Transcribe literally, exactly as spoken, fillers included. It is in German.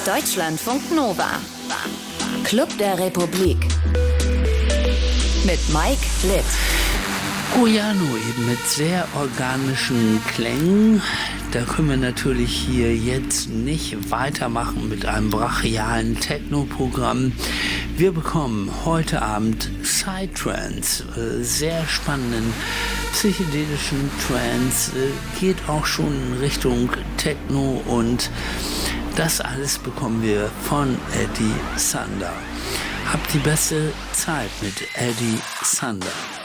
Deutschlandfunk Nova. Club der Republik. Mit Mike Litt. Guyano eben mit sehr organischen Klängen. Da können wir natürlich hier jetzt nicht weitermachen mit einem brachialen Techno-Programm. Wir bekommen heute Abend Psytrance, äh, sehr spannenden psychedelischen Trance, äh, geht auch schon in Richtung Techno und das alles bekommen wir von Eddie Sander. Habt die beste Zeit mit Eddie Sander.